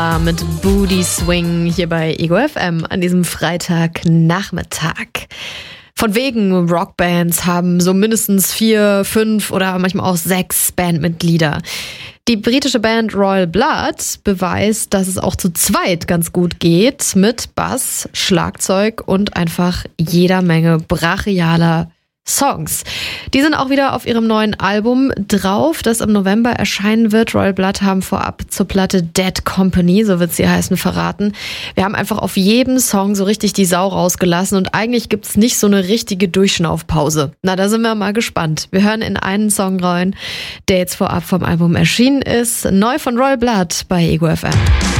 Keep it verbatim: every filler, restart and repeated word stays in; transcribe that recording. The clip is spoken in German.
Mit Booty Swing hier bei Ego F M an diesem Freitagnachmittag. Von wegen Rockbands haben so mindestens vier, fünf oder manchmal auch sechs Bandmitglieder. Die britische Band Royal Blood beweist, dass es auch zu zweit ganz gut geht, mit Bass, Schlagzeug und einfach jeder Menge brachialer Songs. Die sind auch wieder auf ihrem neuen Album drauf, das im November erscheinen wird. Royal Blood haben vorab zur Platte Dead Company, so wird sie heißen, verraten. Wir haben einfach auf jedem Song so richtig die Sau rausgelassen und eigentlich gibt's nicht so eine richtige Durchschnaufpause. Na, da sind wir mal gespannt. Wir hören in einen Song rein, der jetzt vorab vom Album erschienen ist. Neu von Royal Blood bei Ego F M.